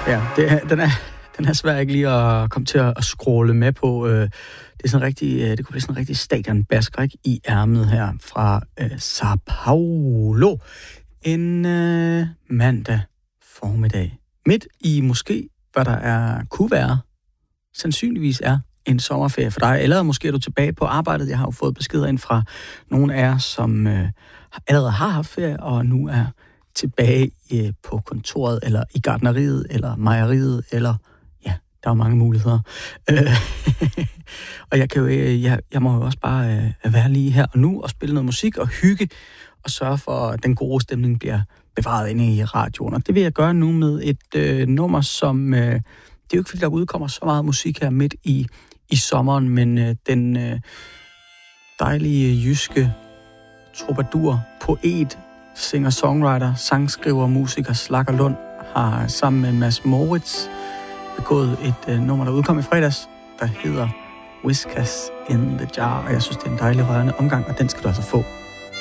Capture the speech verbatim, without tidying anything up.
Ja, det er, den, er, den er svær ikke lige at komme til at, at scrolle med på. Det er sådan rigtig, det kunne blive sådan en rigtig stadionbaskrik i ærmet her fra uh, Sao Paulo. En uh, mandag formiddag. Midt i måske, hvad der er, kunne være, sandsynligvis er en sommerferie for dig. Eller måske er du tilbage på arbejdet. Jeg har jo fået beskeder ind fra nogle af jer, som uh, allerede har haft ferie, og nu er tilbage uh, på kontoret, eller i gartneriet, eller mejeriet, eller ja, der er mange muligheder. Og jeg kan jo, jeg, jeg må jo også bare uh, være lige her og nu, og spille noget musik og hygge, og sørge for, at den gode stemning bliver bevaret inde i radioen. Og det vil jeg gøre nu med et øh, nummer, som... Øh, det er jo ikke, fordi der udkommer så meget musik her midt i, i sommeren, men øh, den øh, dejlige jyske troubadour, poet, singer-songwriter, sangskriver, musiker Slagger Lund har sammen med Mads Moritz begået et øh, nummer, der udkom i fredags, der hedder Whiskas in the Jar. Og jeg synes, det er en dejlig rørende omgang, og den skal du altså få